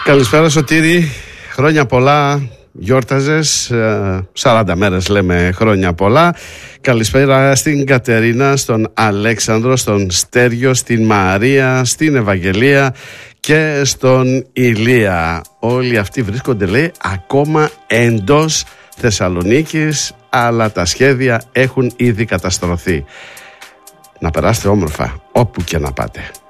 Καλησπέρα Σωτήρη, χρόνια πολλά. Γιόρταζες 40 μέρες λέμε χρόνια πολλά. Καλησπέρα στην Κατερίνα, στον Αλέξανδρο, στον Στέριο, στην Μαρία, στην Ευαγγελία και στον Ηλία. Όλοι αυτοί βρίσκονται, λέει, ακόμα εντός Θεσσαλονίκης, αλλά τα σχέδια έχουν ήδη καταστρωθεί. Να περάσετε όμορφα όπου και να πάτε.